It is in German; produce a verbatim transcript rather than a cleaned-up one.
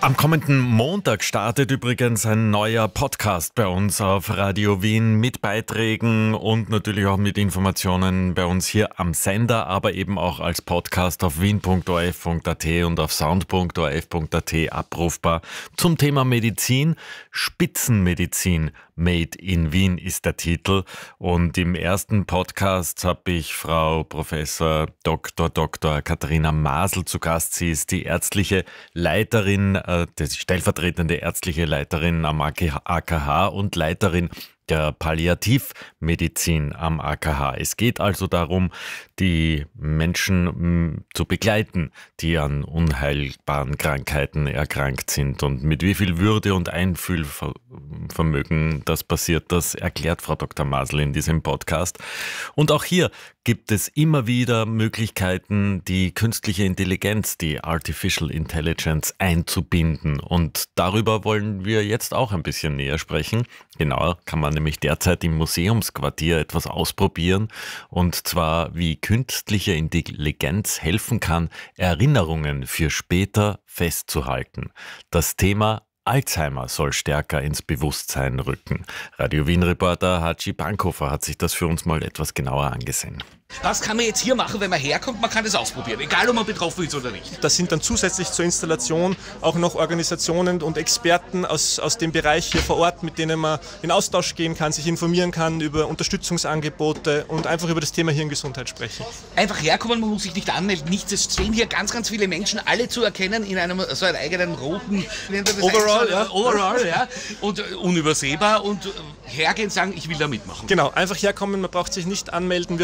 Am kommenden Montag startet übrigens ein neuer Podcast bei uns auf Radio Wien mit Beiträgen und natürlich auch mit Informationen bei uns hier am Sender, aber eben auch als Podcast auf wien punkt o r f punkt a t und auf sound punkt o r f punkt a t abrufbar zum Thema Medizin. Spitzenmedizin Made in Wien ist der Titel, und im ersten Podcast habe ich Frau Professor Doktor Doktor Katharina Masel zu Gast. Sie ist die ärztliche Leiterin, die stellvertretende ärztliche Leiterin am A K H und Leiterin der Palliativmedizin am A K H. Es geht also darum, die Menschen m, zu begleiten, die an unheilbaren Krankheiten erkrankt sind. Und mit wie viel Würde und Einfühlvermögen das passiert, das erklärt Frau Doktor Masel in diesem Podcast. Und auch hier gibt es immer wieder Möglichkeiten, die künstliche Intelligenz, die Artificial Intelligence einzubinden. Und darüber wollen wir jetzt auch ein bisschen näher sprechen. Genauer kann man nämlich derzeit im Museumsquartier etwas ausprobieren, und zwar wie künstliche Intelligenz helfen kann, Erinnerungen für später festzuhalten. Das Thema Alzheimer soll stärker ins Bewusstsein rücken. Radio Wien-Reporter Hatschi Bankhofer hat sich das für uns mal etwas genauer angesehen. Was kann man jetzt hier machen, wenn man herkommt? Man kann das ausprobieren, egal ob man betroffen ist oder nicht. Das sind dann zusätzlich zur Installation auch noch Organisationen und Experten aus, aus dem Bereich hier vor Ort, mit denen man in Austausch gehen kann, sich informieren kann über Unterstützungsangebote und einfach über das Thema Hirngesundheit sprechen. Einfach herkommen, man muss sich nicht anmelden, nichts. Es stehen hier ganz, ganz viele Menschen, alle zu erkennen in einem so einem eigenen roten Overall, so, ja. Overall, ja. Und uh, unübersehbar, und uh, hergehen, sagen, ich will da mitmachen. Genau, einfach herkommen, man braucht sich nicht anmelden.